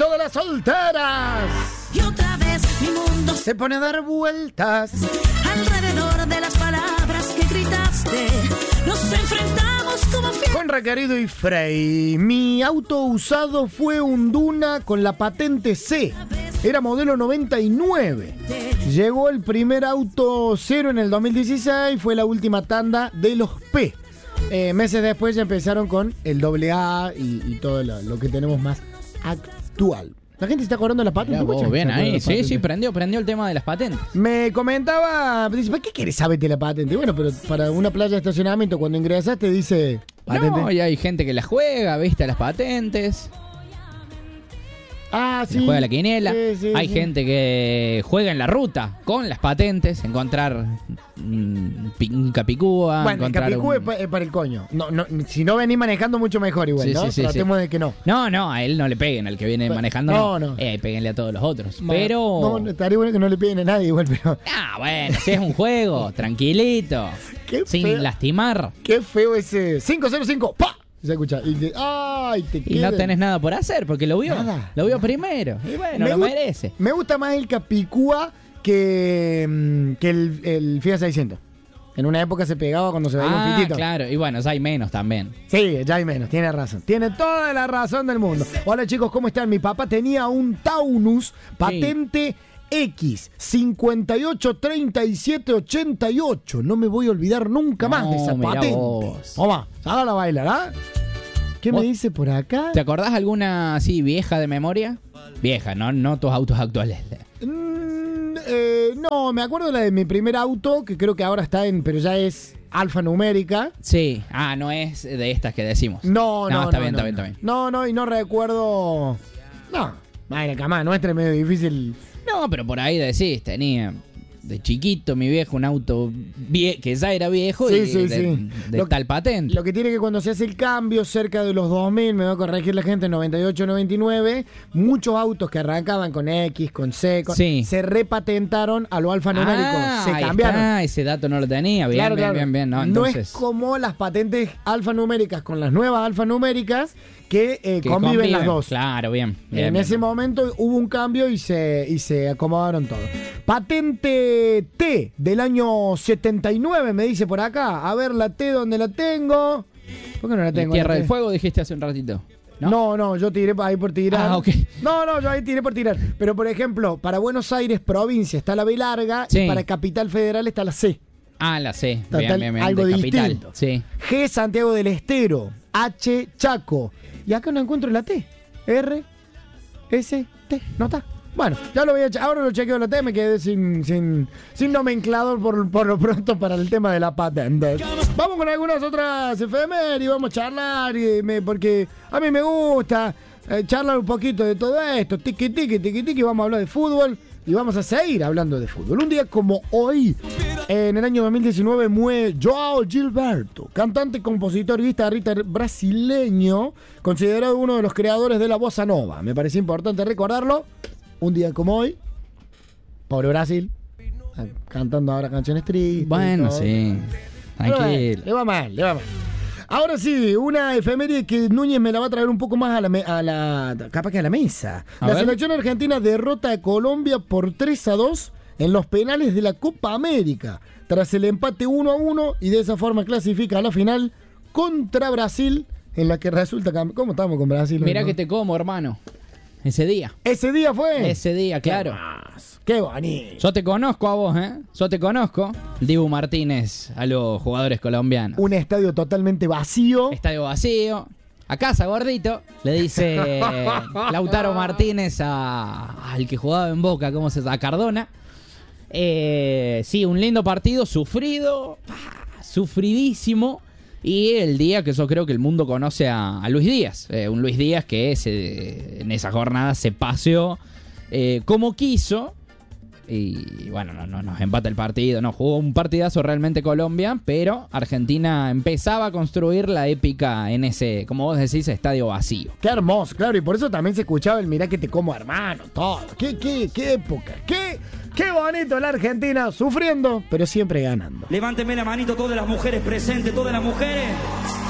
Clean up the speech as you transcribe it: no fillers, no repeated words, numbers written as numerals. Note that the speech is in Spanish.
todas las solteras. Y otra vez mi mundo Se pone a dar vueltas. alrededor de las palabras que gritaste. Nos enfrentamos como fieras. Con Requerido y Frey. Mi auto usado fue un Duna con la patente C. Era modelo 99. Llegó el primer auto cero en el 2016. Fue la última tanda de los P. Meses después ya empezaron con el AA y todo lo que tenemos más actual. La gente se está cobrando la patente. Mirá vos, bien ahí. Sí, prendió el tema de las patentes. Me comentaba, dice, ¿para qué querés saberte la patente? Bueno, pero para una playa de estacionamiento cuando ingresas te dice patente. No, y hay gente que la juega, viste, a las patentes. Ah, sí. Le juega la quiniela. Sí, Hay sí. gente que juega en la ruta con las patentes, encontrar un capicúa. Bueno, el encontrar capicú es para el coño. No, si no venís manejando mucho mejor igual, Sí, ¿no? sí, sí, Tratemos de que no. No, a él no le peguen, al que viene manejando. no. Péguenle a todos los otros. Pero. No, estaría bueno que no le peguen a nadie igual, pero... Bueno, si es un juego, tranquilito. Qué sin feo. lastimar. Qué feo ese 505, ¡pa! Se escucha. Y te Y queda. no tenés nada por hacer, porque lo vio. Nada. Lo vio primero. Y bueno, lo merece. Me gusta más el capicúa que el Fiat 600. En una época se pegaba cuando se veía un fitito. Claro, y bueno, ya hay menos también. Sí, ya hay menos, tiene razón. Tiene toda la razón del mundo. Hola chicos, ¿cómo están? Mi papá tenía un Taunus patente X 583788. No me voy a olvidar nunca más de esa mirá patente. vos. Toma, ahora la bailar, ¿ah? ¿Qué me dice por acá? ¿Te acordás alguna así vieja de memoria? Vieja, no tus autos actuales. No, me acuerdo la de mi primer auto, que creo que ahora está pero ya es alfanumérica. Sí, no es de estas que decimos. No, está bien. No, y no recuerdo. No, madre cama, nuestra es medio difícil. No, pero por ahí decís, tenía de chiquito mi viejo un auto que ya era viejo Sí, y sí, de sí. tal patente. Lo que tiene que cuando se hace el cambio cerca de los 2000, me va a corregir la gente, 98, 99, muchos autos que arrancaban con X, con C, se repatentaron a lo alfanumérico. Se ahí cambiaron. está, ese dato no lo tenía. Bien, Claro. bien. No, No entonces, es como las patentes alfanuméricas con las nuevas alfanuméricas que que conviven las dos. Claro, bien. En ese momento hubo un cambio y se acomodaron todos. Patente T del año 79, me dice por acá. A ver la T, ¿dónde la tengo? ¿Por qué no la tengo? Tierra del Fuego dijiste hace un ratito. No, yo tiré ahí por tirar. Ok. No, yo ahí tiré por tirar. Pero por ejemplo, para Buenos Aires, provincia, está la B larga y para Capital Federal está la C. La C. Bien. Algo de distinto. Capital. Sí. G, Santiago del Estero. H, Chaco. Y acá no encuentro la T. R, S, T. ¿No está? Bueno, ya lo voy a ahora lo chequeo la T, me quedé sin nomenclador por lo pronto para el tema de la patente. Vamos con algunas otras efemérides, vamos a charlar, porque a mí me gusta charlar un poquito de todo esto. Tiki, vamos a hablar de fútbol y vamos a seguir hablando de fútbol. Un día como hoy, en el año 2019, muere João Gilberto, cantante, compositor y guitarrista brasileño, considerado uno de los creadores de la bossa nova. Me parece importante recordarlo. Un día como hoy, pobre Brasil, cantando ahora canciones tristes. Bueno, sí, tranquilo. Le va mal. Ahora sí, una efeméride que Núñez me la va a traer un poco más capaz que a la mesa. La selección argentina derrota a Colombia por 3-2 en los penales de la Copa América, tras el empate 1-1, y de esa forma clasifica a la final contra Brasil, en la que resulta campeón. ¿Cómo estamos con Brasil? Mirá que te como, hermano. Ese día. ¿Ese día fue? Ese día, claro. Qué bonito. Yo te conozco a vos, ¿eh? Yo te conozco. Dibu Martínez a los jugadores colombianos. Un estadio totalmente vacío. Estadio vacío. A casa, gordito, le dice Lautaro Martínez al que jugaba en Boca, ¿cómo se llama? A Cardona. Sí, un lindo partido, sufrido, sufridísimo. Y el día que yo creo que el mundo conoce a Luis Díaz. Un Luis Díaz que en esa jornada se paseó como quiso. Y bueno, no nos empata el partido. No, jugó un partidazo realmente Colombia. Pero Argentina empezaba a construir la épica en ese, como vos decís, estadio vacío. Qué hermoso, claro. Y por eso también se escuchaba el mirá que te como hermano, todo. Qué época. Qué bonito la Argentina, sufriendo, pero siempre ganando. Levánteme la manito todas las mujeres presentes, todas las mujeres.